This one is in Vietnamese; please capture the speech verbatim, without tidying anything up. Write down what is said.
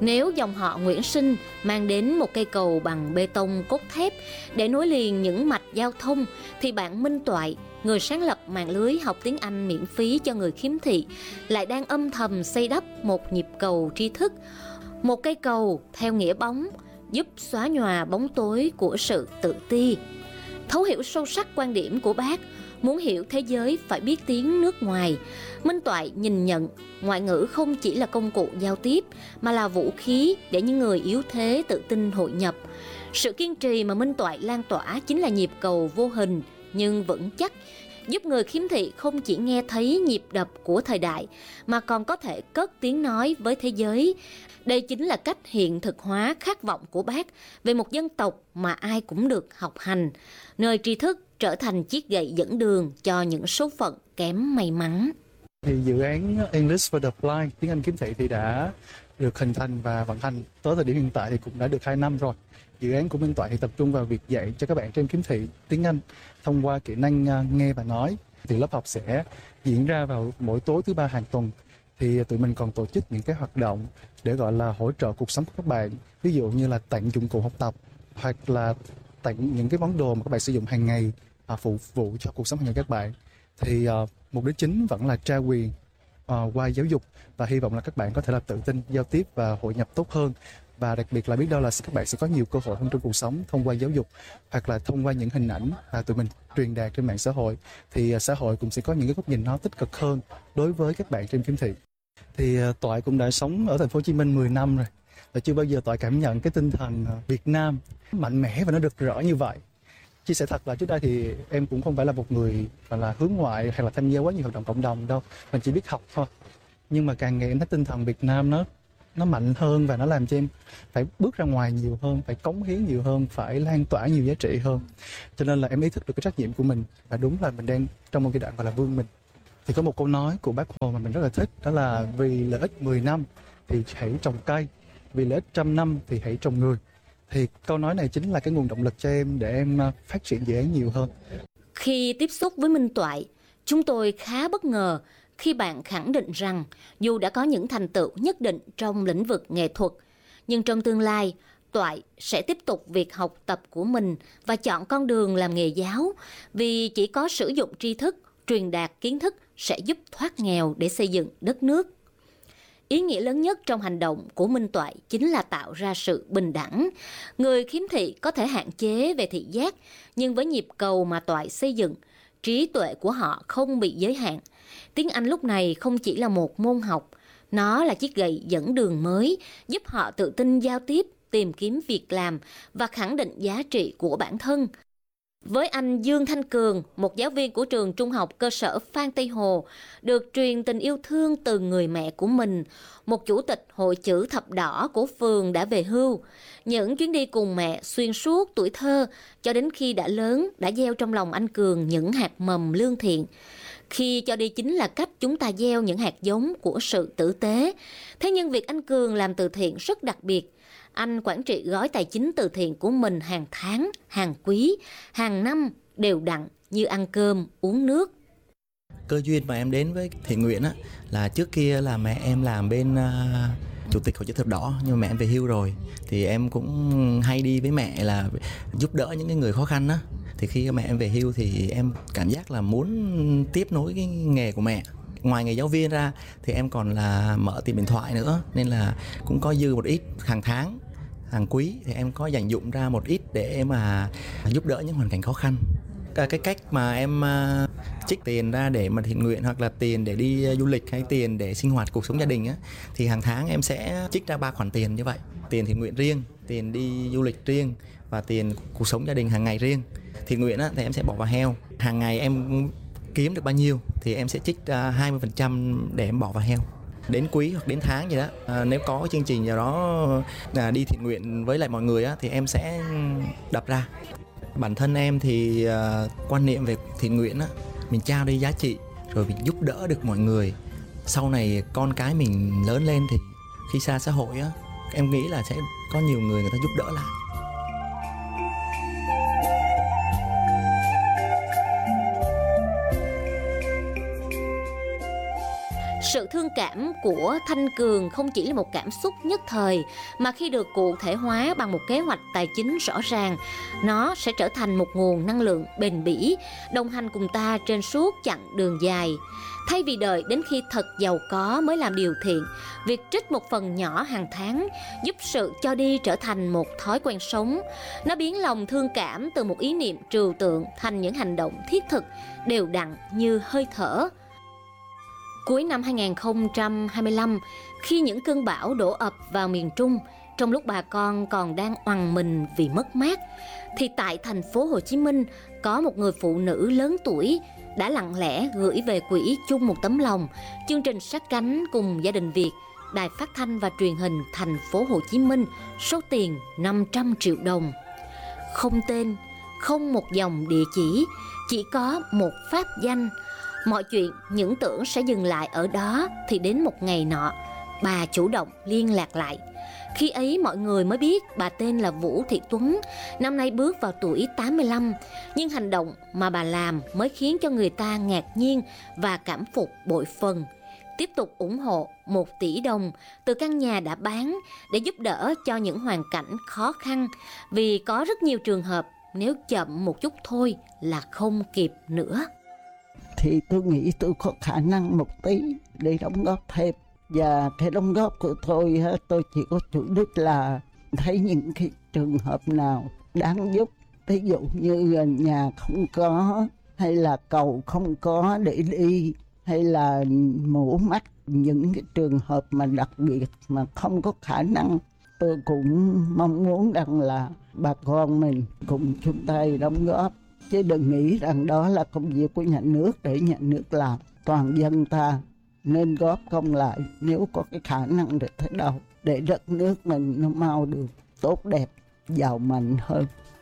Nếu dòng họ Nguyễn Sinh mang đến một cây cầu bằng bê tông cốt thép để nối liền những mạch giao thông, thì bạn Minh Toại, người sáng lập mạng lưới học tiếng Anh miễn phí cho người khiếm thị, lại đang âm thầm xây đắp một nhịp cầu tri thức, một cây cầu theo nghĩa bóng, giúp xóa nhòa bóng tối của sự tự ti. Thấu hiểu sâu sắc quan điểm của bác, muốn hiểu thế giới phải biết tiếng nước ngoài, Minh Toại nhìn nhận ngoại ngữ không chỉ là công cụ giao tiếp, mà là vũ khí để những người yếu thế tự tin hội nhập. Sự kiên trì mà Minh Toại lan tỏa chính là nhịp cầu vô hình nhưng vững chắc, giúp người khiếm thị không chỉ nghe thấy nhịp đập của thời đại, mà còn có thể cất tiếng nói với thế giới. Đây chính là cách hiện thực hóa khát vọng của bác về một dân tộc mà ai cũng được học hành, nơi tri thức trở thành chiếc gậy dẫn đường cho những số phận kém may mắn. Thì dự án English for the Blind, tiếng Anh khiếm thị thì đã được hình thành và vận hành tới thời điểm hiện tại thì cũng đã được hai năm rồi. Dự án của Minh Toại thì tập trung vào việc dạy cho các bạn trên khiếm thị tiếng Anh thông qua kỹ năng nghe và nói. Thì lớp học sẽ diễn ra vào mỗi tối thứ ba hàng tuần. Thì tụi mình còn tổ chức những cái hoạt động để gọi là hỗ trợ cuộc sống của các bạn, ví dụ như là tặng dụng cụ học tập hoặc là tặng những cái món đồ mà các bạn sử dụng hàng ngày à, phục vụ cho cuộc sống hàng ngày các bạn. Thì uh, mục đích chính vẫn là trao quyền uh, qua giáo dục, và hy vọng là các bạn có thể là tự tin giao tiếp và hội nhập tốt hơn, và đặc biệt là biết đâu là các bạn sẽ có nhiều cơ hội hơn trong cuộc sống thông qua giáo dục, hoặc là thông qua những hình ảnh mà tụi mình truyền đạt trên mạng xã hội, thì uh, xã hội cũng sẽ có những cái góc nhìn nó tích cực hơn đối với các bạn trên khiếm thị. Thì uh, Toại cũng đã sống ở thành phố Hồ Chí Minh mười năm rồi, và chưa bao giờ Toại cảm nhận cái tinh thần uh, Việt Nam mạnh mẽ và nó được rỡ như vậy. Chia sẻ thật là trước đây thì em cũng không phải là một người gọi là hướng ngoại hay là tham gia quá nhiều hoạt động cộng đồng đâu, mình chỉ biết học thôi. Nhưng mà càng ngày em thấy tinh thần Việt Nam nó nó mạnh hơn, và nó làm cho em phải bước ra ngoài nhiều hơn, phải cống hiến nhiều hơn, phải lan tỏa nhiều giá trị hơn. Cho nên là em ý thức được cái trách nhiệm của mình, và đúng là mình đang trong một giai đoạn gọi là vươn mình. Thì có một câu nói của Bác Hồ mà mình rất là thích, đó là vì lợi ích mười năm thì hãy trồng cây, vì lợi ích trăm năm thì hãy trồng người. Thì câu nói này chính là cái nguồn động lực cho em để em phát triển dự án nhiều hơn. Khi tiếp xúc với Minh Toại, chúng tôi khá bất ngờ khi bạn khẳng định rằng dù đã có những thành tựu nhất định trong lĩnh vực nghệ thuật, nhưng trong tương lai, Toại sẽ tiếp tục việc học tập của mình và chọn con đường làm nghề giáo, vì chỉ có sử dụng tri thức, truyền đạt kiến thức sẽ giúp thoát nghèo để xây dựng đất nước. Ý nghĩa lớn nhất trong hành động của Minh Toại chính là tạo ra sự bình đẳng. Người khiếm thị có thể hạn chế về thị giác, nhưng với nhịp cầu mà Toại xây dựng, trí tuệ của họ không bị giới hạn. Tiếng Anh lúc này không chỉ là một môn học, nó là chiếc gậy dẫn đường mới, giúp họ tự tin giao tiếp, tìm kiếm việc làm và khẳng định giá trị của bản thân. Với anh Dương Thanh Cường, một giáo viên của trường trung học cơ sở Phan Tây Hồ, được truyền tình yêu thương từ người mẹ của mình, một chủ tịch hội chữ thập đỏ của phường đã về hưu. Những chuyến đi cùng mẹ xuyên suốt tuổi thơ cho đến khi đã lớn đã gieo trong lòng anh Cường những hạt mầm lương thiện. Khi cho đi chính là cách chúng ta gieo những hạt giống của sự tử tế. Thế nhưng việc anh Cường làm từ thiện rất đặc biệt. Anh quản trị gói tài chính từ thiện của mình hàng tháng, hàng quý, hàng năm đều đặn như ăn cơm, uống nước. Cơ duyên mà em đến với thiện nguyện á, là trước kia là mẹ em làm bên uh, chủ tịch hội chữ thập đỏ, nhưng mà mẹ em về hưu rồi. Thì em cũng hay đi với mẹ là giúp đỡ những cái người khó khăn á. Thì khi mẹ em về hưu thì em cảm giác là muốn tiếp nối cái nghề của mẹ. Ngoài nghề giáo viên ra thì em còn là mở tiệm điện thoại nữa, nên là cũng có dư một ít hàng tháng, hàng quý thì em có dành dụm ra một ít để mà giúp đỡ những hoàn cảnh khó khăn. Cái cách mà em trích tiền ra để mà thiện nguyện, hoặc là tiền để đi du lịch hay tiền để sinh hoạt cuộc sống gia đình á, thì hàng tháng em sẽ trích ra ba khoản tiền như vậy: tiền thiện nguyện riêng, tiền đi du lịch riêng và tiền cuộc sống gia đình hàng ngày riêng. Thiện nguyện á, thì em sẽ bỏ vào heo. Hàng ngày em kiếm được bao nhiêu thì em sẽ trích hai mươi phần trăm để em bỏ vào heo. Đến quý hoặc đến tháng gì đó, à, nếu có chương trình nào đó à, đi thiện nguyện với lại mọi người á, thì em sẽ đập ra. Bản thân em thì uh, quan niệm về thiện nguyện á, mình trao đi giá trị rồi mình giúp đỡ được mọi người. Sau này con cái mình lớn lên thì khi xa xã hội á, em nghĩ là sẽ có nhiều người người ta giúp đỡ lại. Sự thương cảm của Thanh Cường không chỉ là một cảm xúc nhất thời, mà khi được cụ thể hóa bằng một kế hoạch tài chính rõ ràng, nó sẽ trở thành một nguồn năng lượng bền bỉ, đồng hành cùng ta trên suốt chặng đường dài. Thay vì đợi đến khi thật giàu có mới làm điều thiện, việc trích một phần nhỏ hàng tháng giúp sự cho đi trở thành một thói quen sống. Nó biến lòng thương cảm từ một ý niệm trừu tượng thành những hành động thiết thực, đều đặn như hơi thở. Cuối năm hai nghìn không trăm hai mươi lăm, khi những cơn bão đổ ập vào miền Trung, trong lúc bà con còn đang oằn mình vì mất mát, thì tại thành phố Hồ Chí Minh có một người phụ nữ lớn tuổi đã lặng lẽ gửi về quỹ chung một tấm lòng, chương trình sát cánh cùng gia đình Việt, Đài Phát thanh và Truyền hình thành phố Hồ Chí Minh, số tiền năm trăm triệu đồng. Không tên, không một dòng địa chỉ, chỉ có một pháp danh. Mọi chuyện những tưởng sẽ dừng lại ở đó thì đến một ngày nọ, bà chủ động liên lạc lại. Khi ấy mọi người mới biết bà tên là Vũ Thị Tuấn, năm nay bước vào tuổi tám mươi lăm. Nhưng hành động mà bà làm mới khiến cho người ta ngạc nhiên và cảm phục bội phần. Tiếp tục ủng hộ một tỷ đồng từ căn nhà đã bán để giúp đỡ cho những hoàn cảnh khó khăn. Vì có rất nhiều trường hợp nếu chậm một chút thôi là không kịp nữa. Thì tôi nghĩ tôi có khả năng một tí để đóng góp thêm. Và cái đóng góp của tôi, tôi chỉ có chủ đích là thấy những cái trường hợp nào đáng giúp. Ví dụ như nhà không có, hay là cầu không có để đi, hay là mổ mắt, những cái trường hợp mà đặc biệt mà không có khả năng. Tôi cũng mong muốn rằng là bà con mình cùng chung tay đóng góp. Chứ đừng nghĩ rằng đó là công việc của nhà nước để nhà nước làm. Toàn dân ta nên góp công lại nếu có cái khả năng được thế đâu, để đất nước mình nó mau được tốt đẹp, giàu mạnh hơn.